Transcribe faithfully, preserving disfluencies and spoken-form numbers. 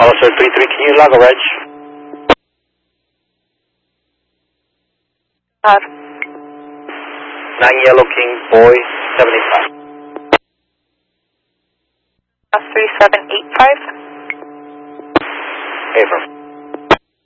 Officer three three, can you log a reg? Uh, nine Yellow King, boy, seven eight five. three seven eight five. Affirm.